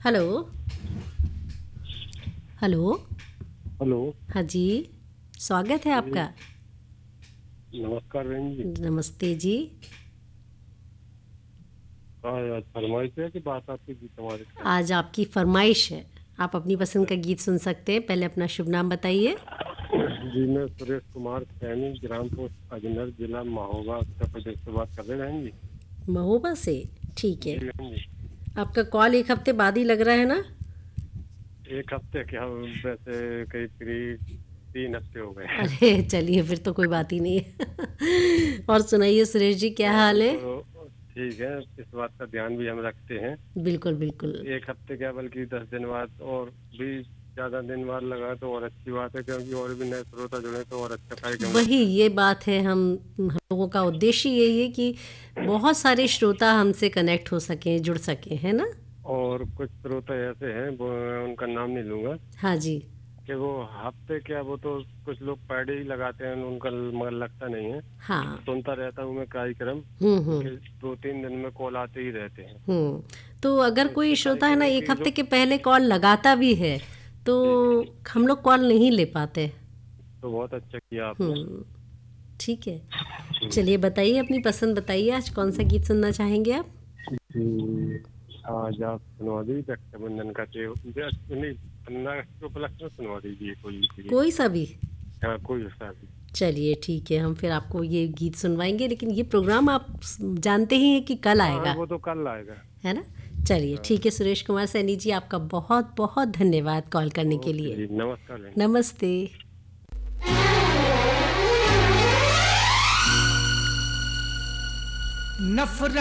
Hello. Hello. Hello. हाँ जी, स्वागत है जी, आपका। नमस्कार बहन जी। नमस्ते जी। हाँ, आज फरमाइश है कि बात आपकी गीत हमारे साथ। आज आपकी फरमाइश है, आप अपनी पसंद का गीत सुन सकते हैं। पहले अपना शुभ नाम बताइए। जी, मैं सुरेश कुमार सैनी, ग्राम पोस्ट अजनर, जिला महोबा, उत्तर प्रदेश से बात कर रहे हैं बहन जी। महोबा से। ठीक है। जी बहन जी। आपका कॉल एक हफ्ते बाद ही लग रहा है ना? एक हफ्ते क्या, वैसे कई करीब 3 हफ्ते हो गए हैं। अरे चलिए, फिर तो कोई बात ही नहीं है। और सुनाइए सुरेश जी, क्या और हाल है? तो ठीक है, इस बात का ध्यान भी हम रखते हैं। बिल्कुल बिल्कुल। एक हफ्ते क्या, बल्कि 10 दिन बाद और भी ज्यादा दिन बाद लगा तो और अच्छी बात है, क्योंकि और भी नए श्रोता जुड़े तो और अच्छा कार्यक्रम वही, लगता है। ये बात है। हम लोगों का उद्देश्य यही है कि बहुत सारे श्रोता हमसे कनेक्ट हो सकें, जुड़ सकें, है ना? और कुछ श्रोता ऐसे हैं, वो उनका नाम नहीं लूंगा, हाँ जी। कि वो हफ्ते क्या, वो तो कुछ लोग पर डे ही लगाते हैं, उनका मगर लगता नहीं है। हाँ। सुनता रहता हूँ मैं कार्यक्रम, हम्म। उनके 2-3 दिन में कॉल आते ही रहते हैं। तो अगर तो कोई इससे क्या है श्रोता है ना, एक कि हफ्ते के पहले कॉल लगाता भी है तो जी, हम लोग कॉल नहीं ले पाते। तो बहुत अच्छा किया आपने। हम्म। ठीक है। हम्म। चलिए बताइए, अपनी पसंद बताइए, आज कौन सा गीत सुनना चाहेंगे आप? जी, आज आप सुनवा दीजिए रक्षाबंधन का नहीं, 15 अगस्त के उपलक्ष्य में सुनवा दीजिए कोई भी गीत। कोई सा भी। हाँ, कोई सा भी। चलिए ठीक है, हम फिर आपको ये गीत सुनवाएंगे, लेकिन ये प्रोग्राम आप जानते ही हैं कि कल हाँ हाँ, आएगा, वो तो कल आएगा। है ना? चलिए हाँ। ठीक है, सुरेश कुमार सैनी जी, आपका बहुत बहुत धन्यवाद कॉल करने के ओके लिए। जी, नमस्कार बहन। नमस्ते। नफरत